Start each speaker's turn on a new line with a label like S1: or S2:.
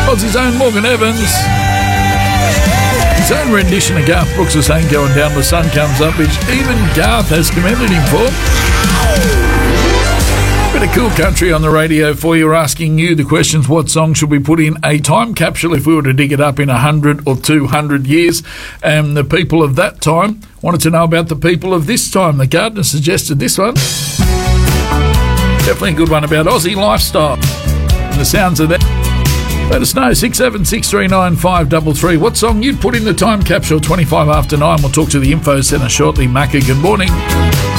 S1: Aussie's own Morgan Evans. His own rendition of Garth Brooks' Ain't Going Down, The Sun Comes Up, which even Garth has commended him for. Bit of cool country on the radio for you. We're asking you the questions: what song should we put in a time capsule if we were to dig it up in 100 or 200 years? And the people of that time wanted to know about the people of this time. The Gardener suggested this one. Definitely a good one about Aussie lifestyle and the sounds of that. Let us know, 67639533, what song you'd put in the time capsule. 25 after 9. We'll talk to the info centre shortly. Macca, good morning.